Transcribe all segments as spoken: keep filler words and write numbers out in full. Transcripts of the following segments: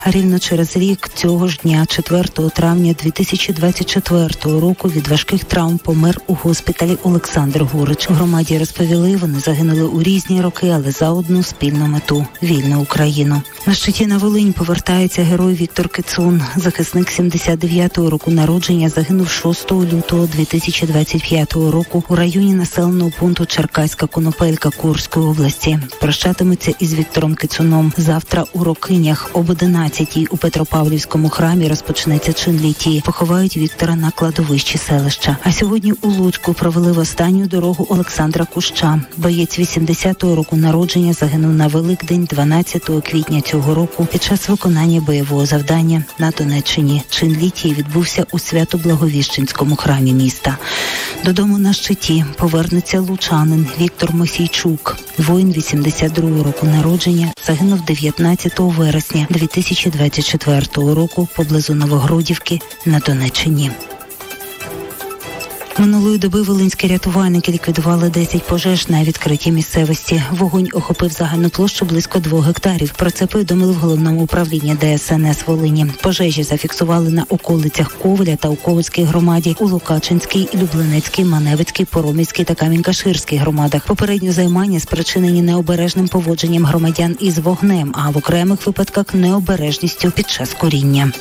А рівно через рік цього ж дня, четвертого травня дві тисячі двадцять четвертого року, від важких травм помер у госпіталі Олександр Гурич. У громаді розповіли, вони загинули у різні роки, але за одну спільну мету – вільну Україну. На щиті на Волинь повертається герой Віктор Кицун. Захисник сімдесят дев'ятого року народження загинув шостого лютого дві тисячі двадцять п'ятого року у районі населеного пункту Черкаська Конопелька Курської області. Прощатимуться із Віктором Кицуном завтра у Рокинях об одинадцятій у Петропавлівському храмі розпочнеться чин літії. Поховають Віктора на кладовищі селища. А сьогодні у Луцьку провели в останню дорогу Олександра Куща. Боєць вісімдесятого року народження загинув на Великдень дванадцятого квітня цього року під час виконання бойового завдання на Донеччині. Чин літії відбувся у Свято-Благовіщенському храмі міста. Додому на щиті повернеться лучанин Віктор Мосійчук. Воїн вісімдесят другого року народження загинув дев'ятнадцятого вересня дві тисячі двадцять четвертого року поблизу Новогродівки на Донеччині. Минулої доби волинські рятувальники ліквідували десять пожеж на відкритій місцевості. Вогонь охопив загальну площу близько двох гектарів. Про це повідомили в головному управлінні Де Ес Ен Ес Волині. Пожежі зафіксували на околицях Ковеля та у Ковельській громаді, у Лукачинській, Люблинецькій, Маневицькій, Поромівській та Камінь-Каширській громадах. Попередньо займання спричинені необережним поводженням громадян із вогнем, а в окремих випадках необережністю під час куріння.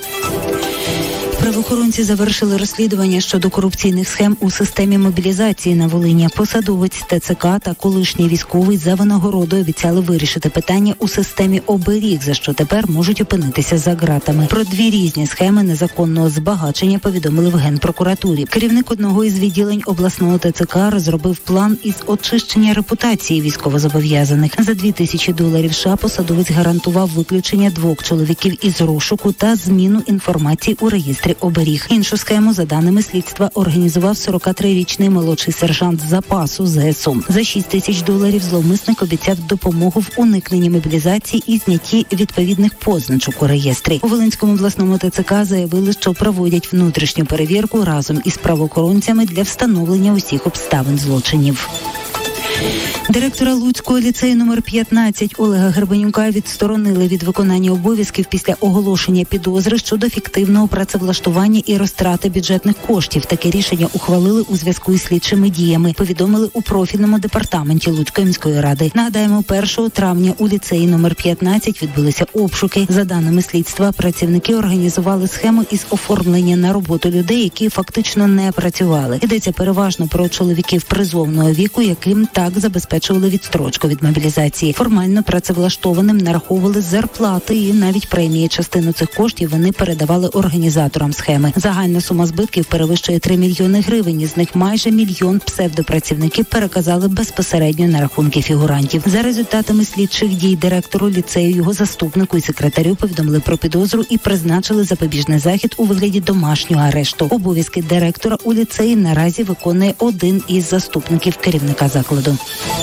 Правоохоронці завершили розслідування щодо корупційних схем у системі мобілізації на Волині. Посадовець Те Це Ка та колишній військовий за винагороду обіцяли вирішити питання у системі оберіг, за що тепер можуть опинитися за ґратами. Про дві різні схеми незаконного збагачення повідомили в Генпрокуратурі. Керівник одного із відділень обласного Те Це Ка розробив план із очищення репутації військовозобов'язаних. За дві тисячі доларів США посадовець гарантував виключення двох чоловіків із розшуку та зміну інформації у реєстрі оберіг. Іншу схему, за даними слідства, організував сорокатрирічний молодший сержант запасу Зе Ес У. За шість тисяч доларів зловмисник обіцяв допомогу в уникненні мобілізації і знятті відповідних позначок у реєстрі. У Волинському обласному Те Це Ка заявили, що проводять внутрішню перевірку разом із правоохоронцями для встановлення усіх обставин злочинів. Директора Луцького ліцею номер п'ятнадцять Олега Гребенюка відсторонили від виконання обов'язків після оголошення підозри щодо фіктивного працевлаштування і розтрати бюджетних коштів. Таке рішення ухвалили у зв'язку із слідчими діями, повідомили у профільному департаменті Луцької міської ради. Нагадаємо, першого травня у ліцеї номер п'ятнадцять відбулися обшуки. За даними слідства, працівники організували схему із оформлення на роботу людей, які фактично не працювали. Йдеться переважно про чоловіків призовного віку, яким так забезпечували відстрочку від мобілізації. Формально працевлаштованим нараховували зарплати і навіть премії. Частину цих коштів вони передавали організаторам схеми. Загальна сума збитків перевищує три мільйони гривень, із них майже мільйон псевдопрацівники переказали безпосередньо на рахунки фігурантів. За результатами слідчих дій директору ліцею, його заступнику і секретарю повідомили про підозру і призначили запобіжний захід у вигляді домашнього арешту. Обов'язки директора у ліцеї наразі виконує один із заступників керівника закладу.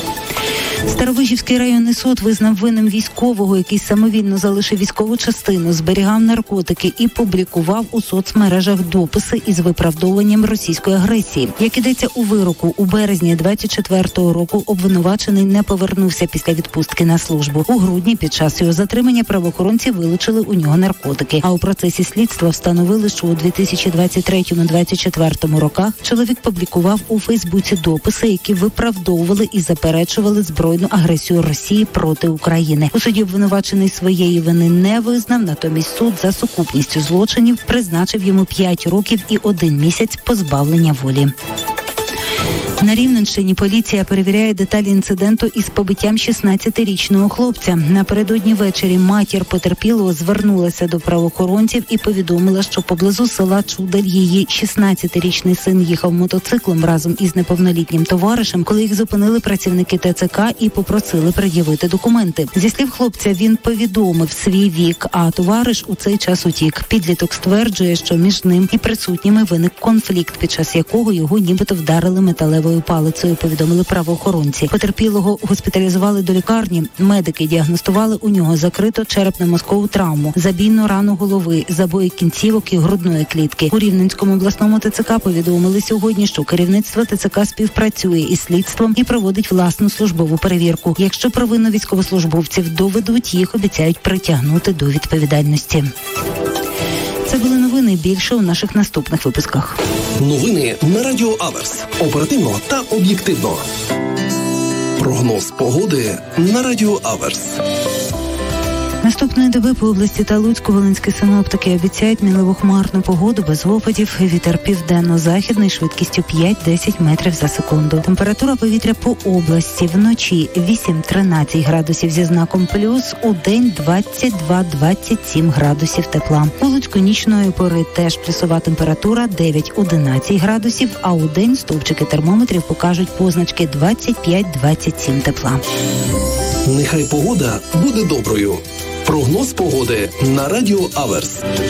Старовижівський районний суд визнав винним військового, який самовільно залишив військову частину, зберігав наркотики і публікував у соцмережах дописи із виправдовуванням російської агресії. Як ідеться у вироку, у березні двадцять четвертого року обвинувачений не повернувся після відпустки на службу. У грудні під час його затримання правоохоронці вилучили у нього наркотики. А у процесі слідства встановили, що у дві тисячі двадцять третьому - двадцять четвертому роках чоловік публікував у Фейсбуці дописи, які виправдовували і заперечували збройну агресію Росії проти України. У суді обвинувачений своєї вини не визнав, натомість суд за сукупністю злочинів призначив йому п'ять років і один місяць позбавлення волі. На Рівненщині поліція перевіряє деталі інциденту із побиттям шістнадцятирічного хлопця. Напередодні ввечері матір потерпілого звернулася до правоохоронців і повідомила, що поблизу села Чудель її шістнадцятирічний син їхав мотоциклом разом із неповнолітнім товаришем, коли їх зупинили працівники Те Це Ка і попросили пред'явити документи. Зі слів хлопця, він повідомив свій вік, а товариш у цей час утік. Підліток стверджує, що між ним і присутніми виник конфлікт, під час якого його нібито вдарили металевою металевою палицею, повідомили правоохоронці. Потерпілого госпіталізували до лікарні. Медики діагностували у нього закрито черепно-мозкову травму, забійну рану голови, забої кінцівок і грудної клітки. У Рівненському обласному ТЦК повідомили сьогодні, що керівництво ТЦК співпрацює із слідством і проводить власну службову перевірку. Якщо провину військовослужбовців доведуть, їх обіцяють притягнути до відповідальності. Це були новини. Більше у наших наступних випусках. Новини на Радіо Аверс. Оперативно та об'єктивно. Прогноз погоди на Радіо Аверс. Наступної доби по області та Луцьку волинські синоптики обіцяють мінливу хмарну погоду без опадів. Вітер південно-західний швидкістю п'ять-десять метрів за секунду. Температура повітря по області вночі вісім-тринадцять градусів зі знаком плюс, у день двадцять два-двадцять сім градусів тепла. У Луцьку нічної пори теж плюсова температура дев'ять-одинадцять градусів, а у день стовпчики термометрів покажуть позначки двадцять п'ять-двадцять сім тепла. Нехай погода буде доброю. Прогноз погоди на Радіо Аверс.